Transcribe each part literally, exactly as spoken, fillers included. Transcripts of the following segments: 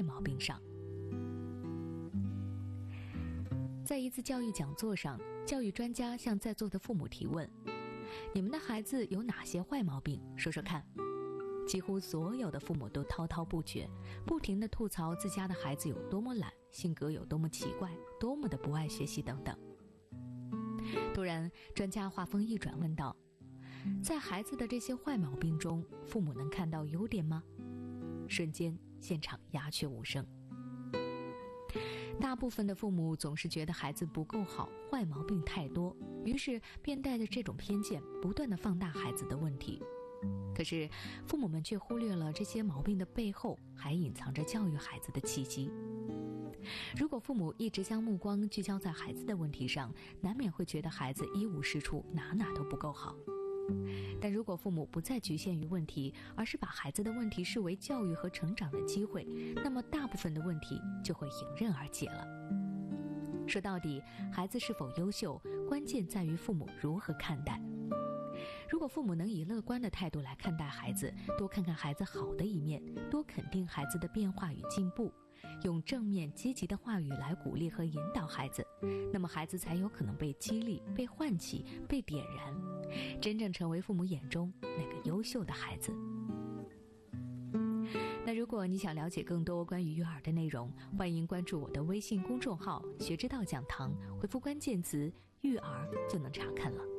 坏毛病上。在一次教育讲座上，教育专家向在座的父母提问：你们的孩子有哪些坏毛病？说说看。几乎所有的父母都滔滔不绝，不停地吐槽自家的孩子有多么懒，性格有多么奇怪，多么的不爱学习等等。突然，专家话锋一转问道：在孩子的这些坏毛病中，父母能看到优点吗？瞬间，现场鸦雀无声。大部分的父母总是觉得孩子不够好，坏毛病太多，于是便带着这种偏见，不断地放大孩子的问题。可是，父母们却忽略了这些毛病的背后还隐藏着教育孩子的契机。如果父母一直将目光聚焦在孩子的问题上，难免会觉得孩子一无是处，哪哪都不够好。但如果父母不再局限于问题，而是把孩子的问题视为教育和成长的机会，那么大部分的问题就会迎刃而解了。说到底，孩子是否优秀，关键在于父母如何看待。如果父母能以乐观的态度来看待孩子，多看看孩子好的一面，多肯定孩子的变化与进步，用正面积极的话语来鼓励和引导孩子，那么孩子才有可能被激励、被唤起、被点燃，真正成为父母眼中那个优秀的孩子。那如果你想了解更多关于育儿的内容，欢迎关注我的微信公众号学之道讲堂，回复关键词育儿就能查看了。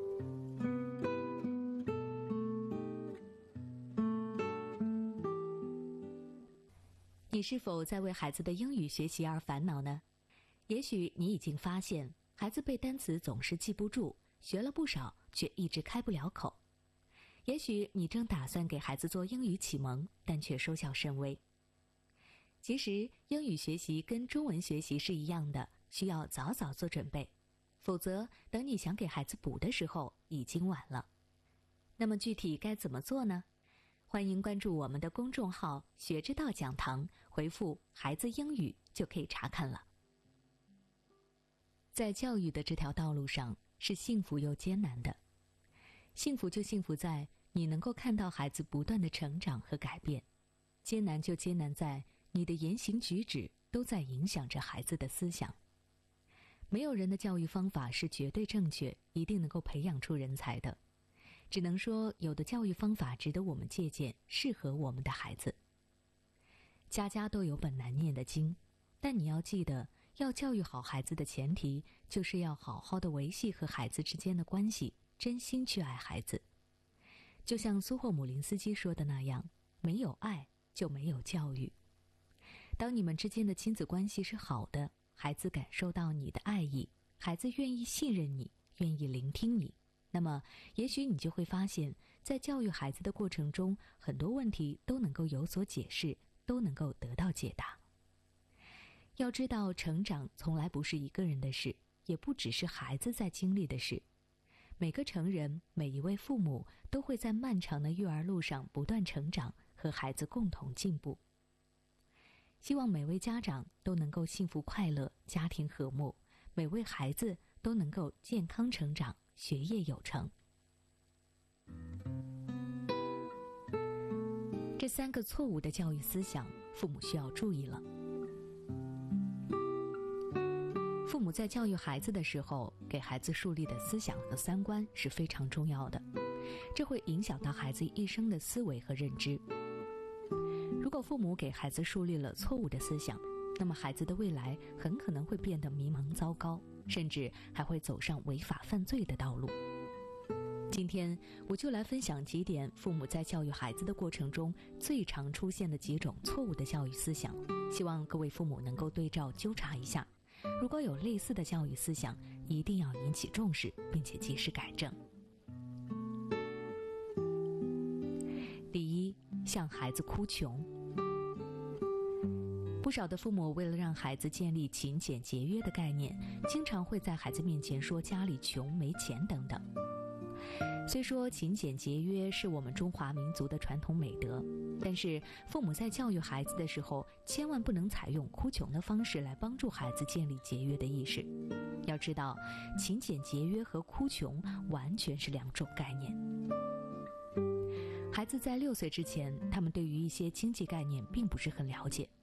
你是否在为孩子的英语学习而烦恼呢？也许你已经发现，孩子背单词总是记不住，学了不少，却一直开不了口。也许你正打算给孩子做英语启蒙，但却收效甚微。其实，英语学习跟中文学习是一样的，需要早早做准备，否则等你想给孩子补的时候，已经晚了。那么具体该怎么做呢？欢迎关注我们的公众号学之道讲堂，回复孩子英语就可以查看了。在教育的这条道路上，是幸福又艰难的。幸福就幸福在你能够看到孩子不断的成长和改变，艰难就艰难在你的言行举止都在影响着孩子的思想。没有人的教育方法是绝对正确，一定能够培养出人才的。只能说，有的教育方法值得我们借鉴，适合我们的孩子。家家都有本难念的经，但你要记得，要教育好孩子的前提，就是要好好的维系和孩子之间的关系，真心去爱孩子。就像苏霍姆林斯基说的那样，没有爱就没有教育。当你们之间的亲子关系是好的，孩子感受到你的爱意，孩子愿意信任你，愿意聆听你，那么也许你就会发现，在教育孩子的过程中，很多问题都能够有所解释，都能够得到解答。要知道，成长从来不是一个人的事，也不只是孩子在经历的事。每个成人，每一位父母都会在漫长的育儿路上不断成长，和孩子共同进步。希望每位家长都能够幸福快乐，家庭和睦，每位孩子都能够健康成长，学业有成。这三个错误的教育思想，父母需要注意了。父母在教育孩子的时候，给孩子树立的思想和三观是非常重要的，这会影响到孩子一生的思维和认知。如果父母给孩子树立了错误的思想，那么孩子的未来很可能会变得迷茫糟糕，甚至还会走上违法犯罪的道路。今天我就来分享几点父母在教育孩子的过程中最常出现的几种错误的教育思想，希望各位父母能够对照纠察一下，如果有类似的教育思想，一定要引起重视，并且及时改正。第一，向孩子哭穷。不少的父母为了让孩子建立勤俭节约的概念，经常会在孩子面前说家里穷没钱等等。虽说勤俭节约是我们中华民族的传统美德，但是父母在教育孩子的时候，千万不能采用哭穷的方式来帮助孩子建立节约的意识。要知道，勤俭节约和哭穷完全是两种概念。孩子在六岁之前，他们对于一些经济概念并不是很了解，